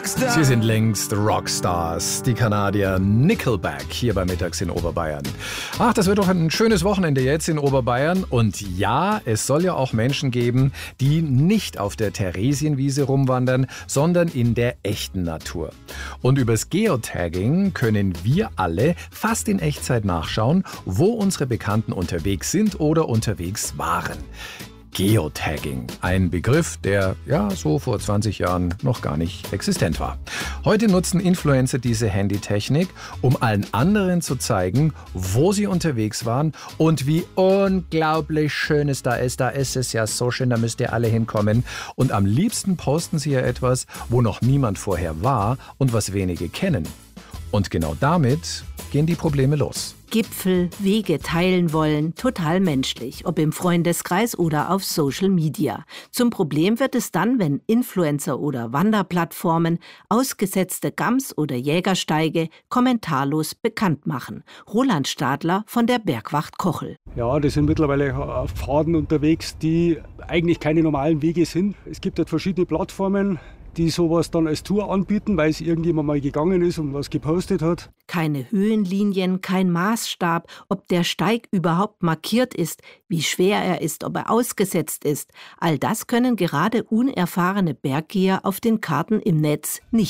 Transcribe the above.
Sie sind längst Rockstars, die Kanadier Nickelback hier bei Mittags in Oberbayern. Ach, das wird doch ein schönes Wochenende jetzt in Oberbayern. Und ja, es soll ja auch Menschen geben, die nicht auf der Theresienwiese rumwandern, sondern in der echten Natur. Und übers Geotagging können wir alle fast in Echtzeit nachschauen, wo unsere Bekannten unterwegs sind oder unterwegs waren. Geotagging, ein Begriff, der so vor 20 Jahren noch gar nicht existent war. Heute nutzen Influencer diese Handytechnik, um allen anderen zu zeigen, wo sie unterwegs waren und wie unglaublich schön es da ist. Da ist es ja so schön, da müsst ihr alle hinkommen. Und am liebsten posten sie ja etwas, wo noch niemand vorher war und was wenige kennen. Und genau damit gehen die Probleme los. Gipfel, Wege teilen wollen, total menschlich, ob im Freundeskreis oder auf Social Media. Zum Problem wird es dann, wenn Influencer oder Wanderplattformen ausgesetzte Gams- oder Jägersteige kommentarlos bekannt machen. Roland Stadler von der Bergwacht Kochel. Ja, das sind mittlerweile Pfaden unterwegs, die eigentlich keine normalen Wege sind. Es gibt halt verschiedene Plattformen, die sowas dann als Tour anbieten, weil es irgendjemand mal gegangen ist und was gepostet hat. Keine Höhenlinien, kein Maßstab, ob der Steig überhaupt markiert ist, wie schwer er ist, ob er ausgesetzt ist. All das können gerade unerfahrene Berggeher auf den Karten im Netz nicht